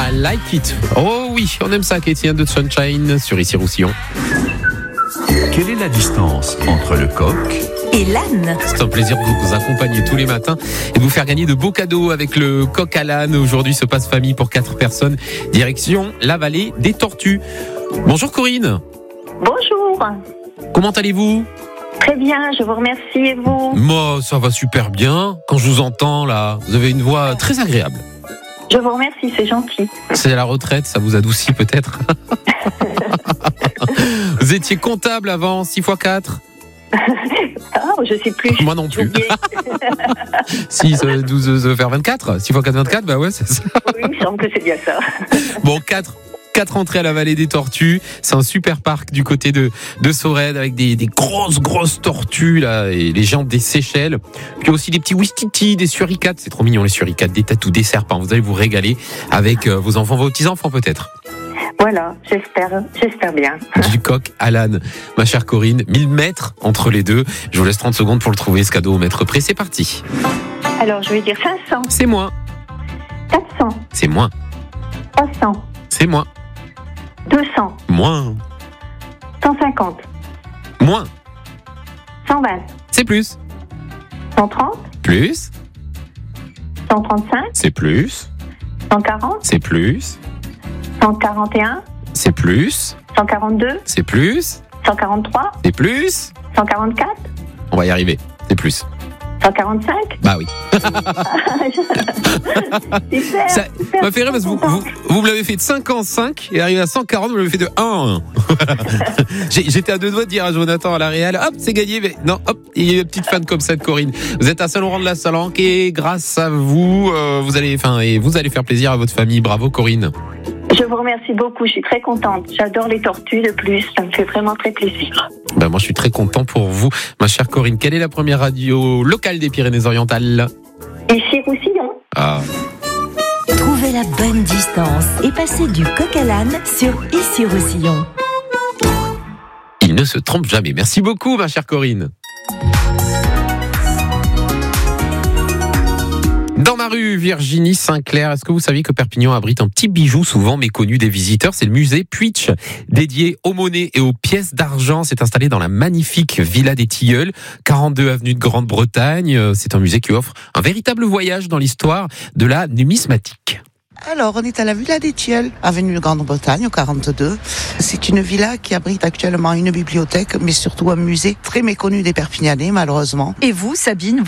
I like it. Oh oui, on aime ça, Katie and the Sunshine sur Issy-Roussillon. Quelle est la distance entre le coq et l'âne? C'est un plaisir de vous accompagner tous les matins et de vous faire gagner de beaux cadeaux avec le coq à l'âne. Aujourd'hui, ce passe famille pour 4 personnes. Direction la vallée des Tortues. Bonjour Corinne. Bonjour. Comment allez-vous? Très bien, je vous remercie et vous? Moi, ça va super bien. Quand je vous entends là, vous avez une voix très agréable. Je vous remercie, c'est gentil. C'est la retraite, ça vous adoucit peut-être. Vous étiez comptable avant, 6 x 4? Ah, je sais plus. Moi non plus. 6, 12, faire 24. 6 x 4, 24, bah ouais, c'est ça. Oui, il me semble que c'est bien ça. Bon, 4 entrées à la vallée des Tortues. C'est un super parc du côté de Sorède avec des grosses tortues là, et les géantes des Seychelles. Puis aussi des petits ouistiti, des suricates. C'est trop mignon les suricates, des tatous, des serpents. Vous allez vous régaler avec vos enfants, vos petits-enfants peut-être. Voilà, j'espère bien. Du coq à l'âne. Ma chère Corinne, 1000 mètres entre les deux. Je vous laisse 30 secondes pour le trouver, ce cadeau au mètre près. C'est parti. Alors, je vais dire 500. C'est moins. 400. C'est moins. 300. C'est moins. 200. Moins. 150. Moins. 120. C'est plus. 130. Plus. 135. C'est plus. 140. C'est plus. 141. C'est plus. 142. C'est plus. 143. C'est plus. 144. On va y arriver. C'est plus. 145. Bah oui. Super. Ça m'a fait rire parce que vous me l'avez fait de 5 en 5 et arrivé à 140, vous me l'avez fait de 1 en 1. J'étais à 2 doigts de dire à Jonathan à la Réal, hop, c'est gagné, mais non, hop, il y a une petite fan comme ça de Corinne. Vous êtes à Saint-Laurent-de-la-Salanque et grâce à vous, vous allez faire plaisir à votre famille. Bravo Corinne. Je vous remercie beaucoup, je suis très contente. J'adore les tortues de plus, ça me fait vraiment très plaisir. Ben moi je suis très content pour vous, ma chère Corinne. Quelle est la première radio locale des Pyrénées-Orientales? Issy-Roussillon. Ah. Trouvez la bonne distance et passez du coq à l'âne sur Issy-Roussillon. Il ne se trompe jamais. Merci beaucoup, ma chère Corinne. Dans ma rue, Virginie Sinclair, est-ce que vous saviez que Perpignan abrite un petit bijou souvent méconnu des visiteurs? C'est le musée Puitch, dédié aux monnaies et aux pièces d'argent. C'est installé dans la magnifique Villa des Tilleuls, 42 avenue de Grande-Bretagne. C'est un musée qui offre un véritable voyage dans l'histoire de la numismatique. Alors, on est à la Villa des Tilleuls, avenue de Grande-Bretagne, au 42. C'est une villa qui abrite actuellement une bibliothèque, mais surtout un musée très méconnu des Perpignanais, malheureusement. Et vous, Sabine,